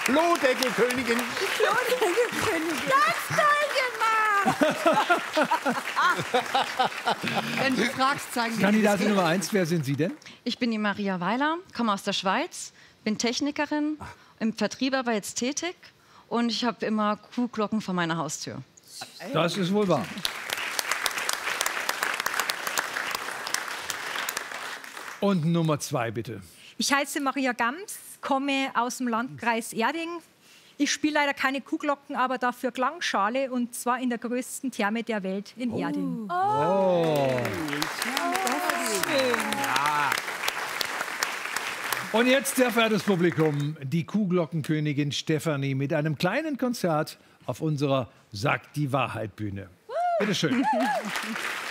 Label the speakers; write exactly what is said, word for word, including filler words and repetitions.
Speaker 1: Klodeckelkönigin.
Speaker 2: Die Klodeckelkönigin. Ganz toll gemacht. Wenn du fragst, zeigen wir
Speaker 3: Kandidatin Nummer eins, wer sind Sie denn?
Speaker 4: Ich bin die Maria Weiler, komme aus der Schweiz, bin Technikerin, im Vertrieb aber jetzt tätig und ich habe immer Kuhglocken vor meiner Haustür.
Speaker 3: Das ist wohl wahr. Und Nummer zwei, bitte.
Speaker 5: Ich heiße Maria Gams, komme aus dem Landkreis Erding. Ich spiele leider keine Kuhglocken, aber dafür Klangschale, und zwar in der größten Therme der Welt in
Speaker 3: Oh.
Speaker 5: Erding.
Speaker 3: Oh.
Speaker 1: Ja.
Speaker 3: Und jetzt, sehr verehrtes Publikum, die Kuhglockenkönigin Stefanie mit einem kleinen Konzert auf unserer Sagt die Wahrheit Bühne. Bitte schön.